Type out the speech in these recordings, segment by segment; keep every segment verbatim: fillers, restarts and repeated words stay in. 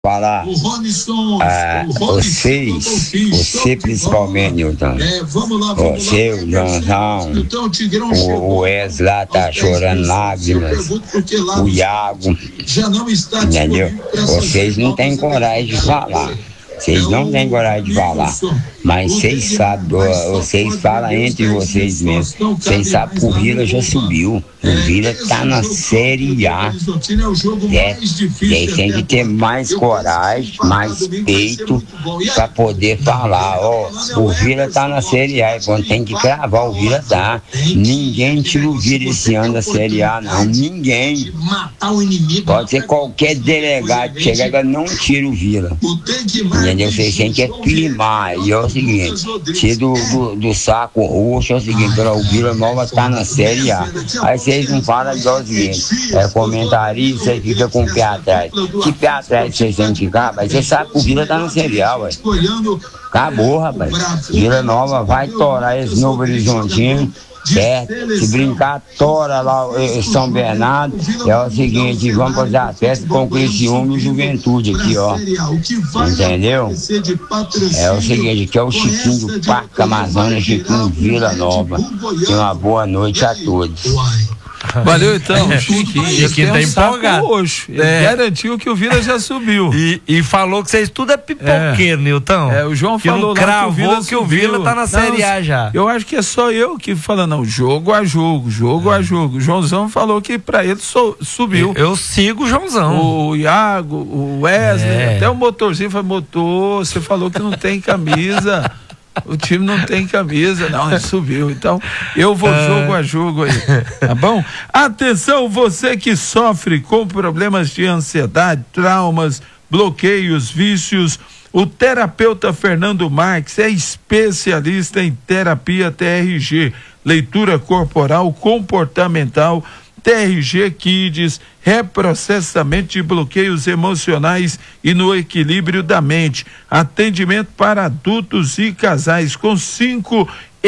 falar, ah, vocês, você principalmente, Nilton, você, o Joãozão, o Wes lá tá chorando lágrimas, o Iago, entendeu? Vocês não têm coragem de falar. Vocês não têm coragem de falar, mas vocês sabem, vocês falam entre vocês mesmos. Vocês sabem que o Vila já subiu. O Vila tá na Série A. É, vocês têm que ter mais coragem, mais peito para poder falar. Ó, o Vila tá na Série A. Quando tem que cravar, o Vila tá. Ninguém tira o Vila esse ano da Série A, não. Ninguém. Pode ser qualquer delegado que chegar e não tira o Vila. Entendeu? Vocês têm que firmar. E é o seguinte, se do, do, do saco roxo é o seguinte, o Vila Nova tá na Série A. Aí vocês não falam igual o seguinte, é comentarista e fica com o pé atrás. Que pé atrás vocês têm que ficar? Mas você sabe que o Vila tá na Série A, ué. Acabou, rapaz. Vila Nova vai torar esse Novo Horizontino. É, se brincar, tora lá em São Bernardo. É o seguinte, vamos fazer a festa com o Criciúma e Juventude aqui, ó. Entendeu? É o seguinte, aqui é o Chiquinho do Parque Amazônia, Chiquinho Vila Nova. Tenha uma boa noite a todos. Valeu então, Chiquinho. Chiquinho tá empolgado. Ele é. garantiu que o Vila já subiu. E, e falou que vocês tudo é pipoqueiro, é. Nilton. É, o João que falou lá cravou que o Vila, que o Vila tá na Série A já. Eu acho que é só eu que falo, não, jogo a jogo, jogo é. a jogo. O Joãozão falou que pra ele so, subiu. Eu, eu sigo o Joãozão. O Iago, o Wesley, é. até o motorzinho falou, motor, você falou que não tem camisa. O time não tem camisa, não, ele subiu. Então, eu vou jogo a jogo aí, tá bom? Atenção, você que sofre com problemas de ansiedade, traumas, bloqueios, vícios, o terapeuta Fernando Marques é especialista em terapia T R G, leitura corporal comportamental, T R G Kids, reprocessamento de bloqueios emocionais e no equilíbrio da mente, atendimento para adultos e casais com cinco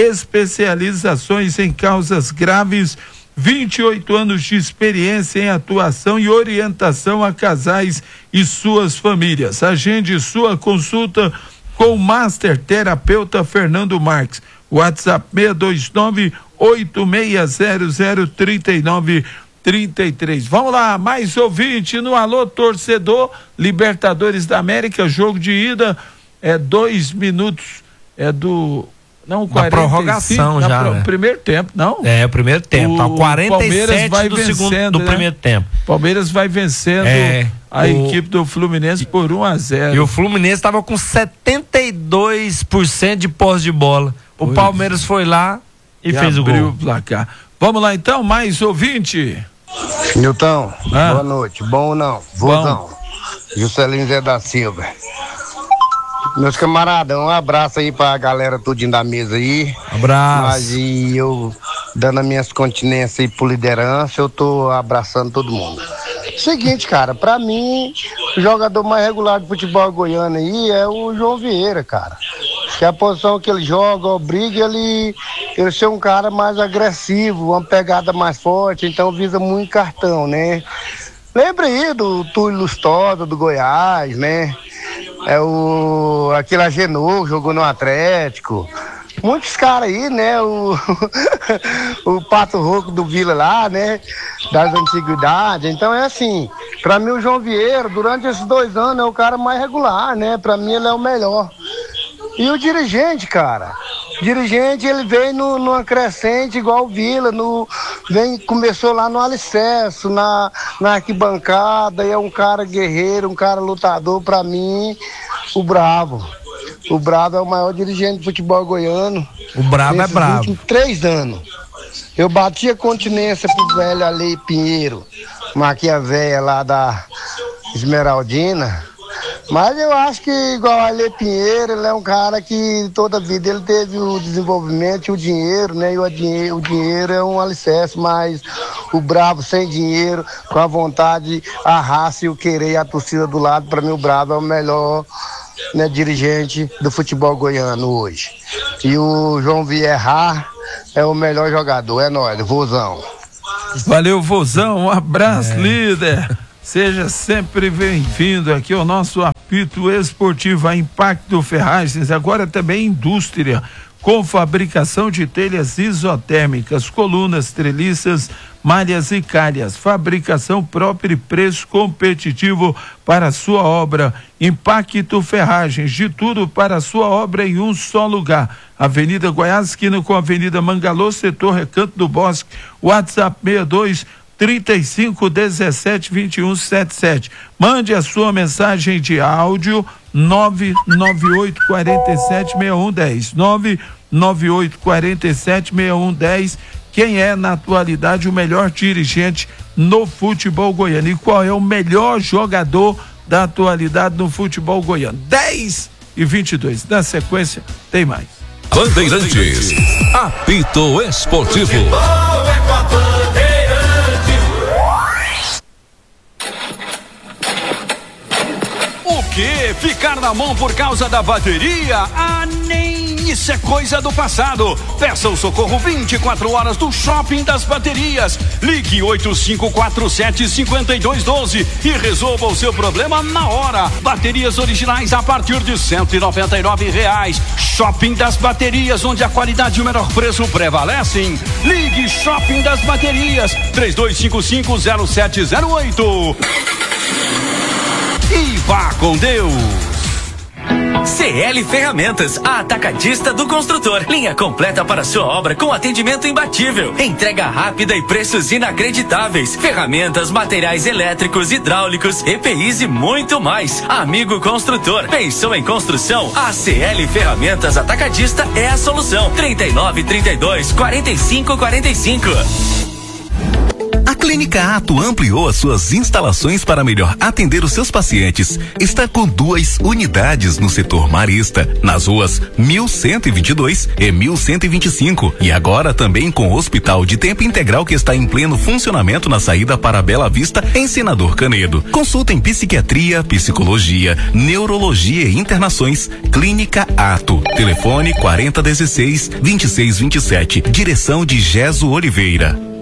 especializações em causas graves, vinte e oito anos de experiência em atuação e orientação a casais e suas famílias. Agende sua consulta com o Master Terapeuta Fernando Marques. WhatsApp seis dois nove, oito seis zero zero, três nove três três. Vamos lá, mais ouvinte no Alô Torcedor, Libertadores da América, jogo de ida, é dois minutos, é do... Não, quarenta e cinco, prorrogação já, pro, né? Primeiro tempo, não? É, o primeiro tempo, tá, quarenta e sete vai do vencendo, segundo, do né? primeiro tempo. Palmeiras vai vencendo é, a o... equipe do Fluminense por um a zero. E o Fluminense tava com setenta e dois por cento de posse de bola. O Oi. Palmeiras foi lá e, e fez o gol. O placar. Vamos lá então, mais ouvinte. Nilton, ah. boa noite. Bom ou não? Vozão. Juscelino Zé da Silva. Meus camaradas, um abraço aí pra galera tudinho da mesa aí. Abraço. Mas e eu, dando as minhas continências aí por liderança, eu tô abraçando todo mundo. Seguinte, cara, pra mim, o jogador mais regular de futebol goiano aí é o João Vieira, cara. Que a posição que ele joga, obriga ele, ele ser um cara mais agressivo, uma pegada mais forte, então visa muito cartão, né? Lembra aí do Túlio Lustosa, do Goiás, né? É o aquele Agenor jogou no Atlético. Muitos caras aí, né? O, o Pato Rouco do Vila lá, né? Das antiguidades. Então é assim, pra mim o João Vieira, durante esses dois anos, é o cara mais regular, né? Pra mim ele é o melhor. E o dirigente, cara, o dirigente ele vem no, numa crescente igual o Vila, no, vem, começou lá no alicerce, na, na arquibancada, e é um cara guerreiro, um cara lutador, pra mim, o Bravo. O Bravo é o maior dirigente de futebol goiano. O Bravo é bravo. Nesses três anos. Eu bati a continência pro velho Ale Pinheiro, Maquiavéia lá da Esmeraldina. Mas eu acho que igual a Ale Pinheiro, ele é um cara que toda a vida ele teve o desenvolvimento e o dinheiro, né? E o dinheiro, o dinheiro é um alicerce, mas o Bravo sem dinheiro, com a vontade, a raça e o querer e a torcida do lado, para mim o Bravo é o melhor, né, dirigente do futebol goiano hoje. E o João Vieira é o melhor jogador, é nóis, Vozão. Valeu, Vozão, um abraço, é. líder. Seja sempre bem-vindo aqui ao nosso apito esportivo, a Impacto Ferragens, agora também indústria, com fabricação de telhas isotérmicas, colunas, treliças, malhas e calhas, fabricação própria e preço competitivo para a sua obra. Impacto Ferragens, de tudo para a sua obra em um só lugar. Avenida Goiás, esquina com a Avenida Mangalô, setor Recanto do Bosque, WhatsApp seis dois, trinta e cinco, dezessete, vinte e um, setenta e sete. Mande a sua mensagem de áudio nove nove oito quatro sete, seis um um zero, nove nove oito quatro sete, seis um um zero. Quem é na atualidade o melhor dirigente no futebol goiano e qual é o melhor jogador da atualidade no futebol goiano? dez e vinte e dois. Na sequência tem mais. Bandeirantes, apito esportivo. O quê? Ficar na mão por causa da bateria? Ah, nem isso é coisa do passado. Peça o socorro vinte e quatro horas do Shopping das Baterias. Ligue oito cinco quatro sete, cinco dois um dois e resolva o seu problema na hora. Baterias originais a partir de cento e noventa e nove reais. Shopping das Baterias, onde a qualidade e o menor preço prevalecem. Ligue Shopping das Baterias, três dois cinco cinco, zero sete zero oito. E vá com Deus. C L Ferramentas, a atacadista do construtor. Linha completa para sua obra com atendimento imbatível. Entrega rápida e preços inacreditáveis. Ferramentas, materiais elétricos, hidráulicos, E P Is e muito mais. Amigo construtor, pensou em construção? A C L Ferramentas Atacadista é a solução. trinta e nove, trinta e dois, quarenta e cinco, quarenta e cinco. A Clínica Ato ampliou as suas instalações para melhor atender os seus pacientes. Está com duas unidades no setor marista, nas ruas mil cento e vinte e dois e mil cento e vinte e cinco. E agora também com o hospital de tempo integral que está em pleno funcionamento na saída para Bela Vista, em Senador Canedo. Consulta em psiquiatria, psicologia, neurologia e internações. Clínica Ato. Telefone quarenta dezesseis, vinte e seis vinte e sete. Direção de Geso Oliveira.